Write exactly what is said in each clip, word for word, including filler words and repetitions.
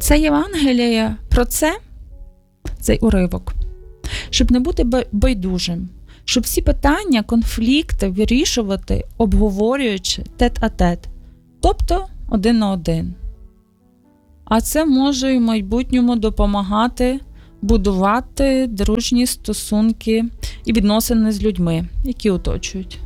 Це Євангеліє про це, цей уривок, щоб не бути байдужим, щоб всі питання, конфлікти вирішувати, обговорюючи тет-а-тет, тобто один на один. А це може і в майбутньому допомагати будувати дружні стосунки і відносини з людьми, які оточують.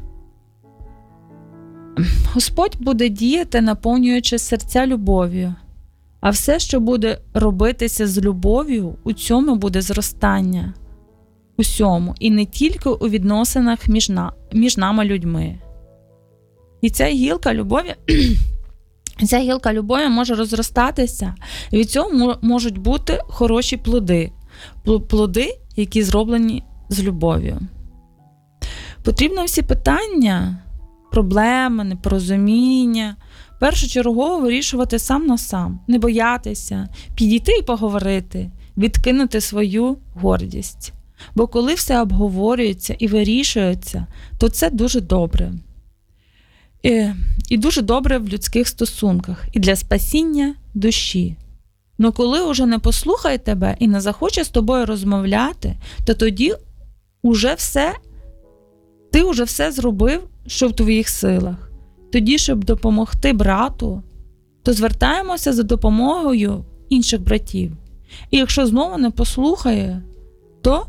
Господь буде діяти, наповнюючи серця любов'ю, а все, що буде робитися з любов'ю, у цьому буде зростання. Усьому, і не тільки у відносинах між, на, між нами людьми. І ця гілка любові, ця гілка любові може розростатися, і від цього можуть бути хороші плоди. Плоди, які зроблені з любов'ю. Потрібно всі питання, проблеми, непорозуміння першочергово вирішувати сам на сам, не боятися, підійти і поговорити, відкинути свою гордість. Бо коли все обговорюється і вирішується, то це дуже добре. І, і дуже добре в людських стосунках, і для спасіння душі. Но коли уже не послухає тебе і не захоче з тобою розмовляти, то тоді уже все, ти вже все зробив, що в твоїх силах. Тоді, щоб допомогти брату, то звертаємося за допомогою інших братів. І якщо знову не послухає, то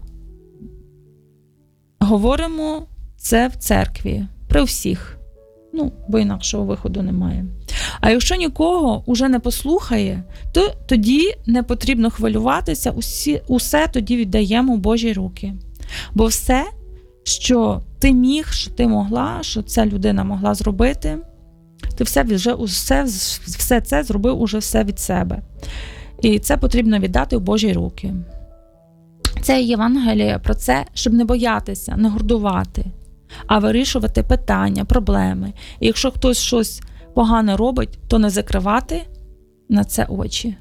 говоримо це в церкві, при всіх. Ну, бо інакшого виходу немає. А якщо нікого уже не послухає, то тоді не потрібно хвилюватися, усі, усе тоді віддаємо в Божі руки. Бо все, що ти міг, що ти могла, що ця людина могла зробити, ти все, вже, все, все це зробив уже все від себе. І це потрібно віддати в Божі руки. Це Євангеліє про це, щоб не боятися, не гордувати, а вирішувати питання, проблеми. І якщо хтось щось погане робить, то не закривати на це очі.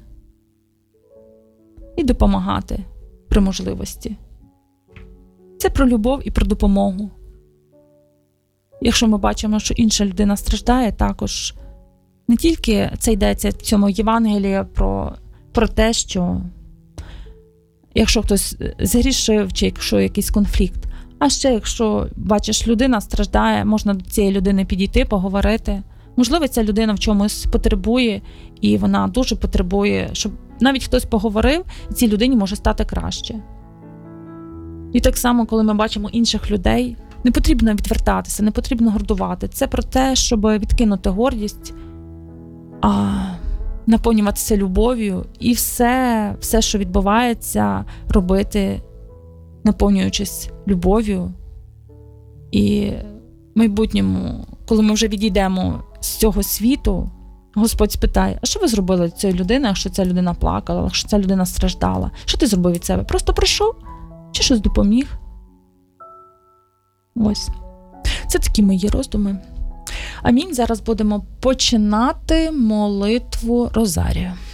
І допомагати при можливості. Це про любов і про допомогу. Якщо ми бачимо, що інша людина страждає, також не тільки це йдеться в цьому Євангелії про, про те, що якщо хтось згрішив, чи якщо якийсь конфлікт, а ще якщо бачиш, людина страждає, можна до цієї людини підійти, поговорити. Можливо, ця людина в чомусь потребує, і вона дуже потребує, щоб навіть хтось поговорив, і цій людині може стати краще. І так само, коли ми бачимо інших людей, не потрібно відвертатися, не потрібно гордувати. Це про те, щоб відкинути гордість, а наповнюватися любов'ю і все, все, що відбувається, робити, наповнюючись любов'ю. І в майбутньому, коли ми вже відійдемо з цього світу, Господь спитає, а що ви зробили з цією людиною, якщо ця людина плакала, якщо ця людина страждала? Що ти зробив від себе? Просто прийшов? Чи щось допоміг? Ось. Це такі мої роздуми. Амінь. Зараз будемо починати молитву Розарію.